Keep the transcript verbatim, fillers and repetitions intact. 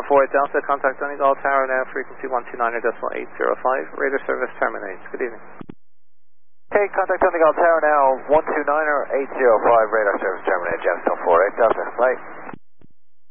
Gemstone four eight Delta, contact Donegal Tower now, frequency one two nine point eight zero five, radar service terminates. Good evening. Okay, contact Donegal Tower now, one two nine point eight zero five, radar service terminated, Gemstone four eight Delta, bye.